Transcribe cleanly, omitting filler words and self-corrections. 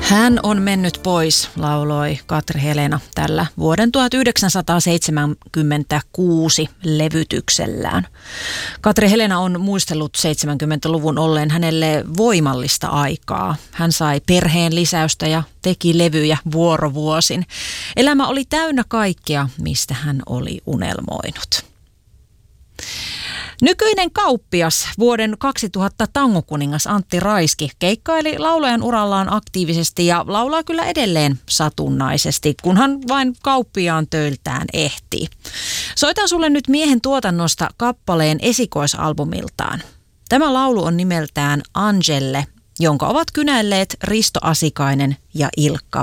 Hän on mennyt pois, lauloi Katri Helena tällä vuoden 1976 levytyksellään. Katri Helena on muistellut 70-luvun olleen hänelle voimallista aikaa. Hän sai perheen lisäystä ja teki levyjä vuorovuosin. Elämä oli täynnä kaikkea, mistä hän oli unelmoinut. Nykyinen kauppias, vuoden 2000 tangokuningas Antti Raiski keikkaili laulajan urallaan aktiivisesti ja laulaa kyllä edelleen satunnaisesti, kunhan vain kauppiaan töiltään ehtii. Soitan sulle nyt miehen tuotannosta kappaleen esikoisalbumiltaan. Tämä laulu on nimeltään Angelle, jonka ovat kynälleet Risto Asikainen ja Ilkka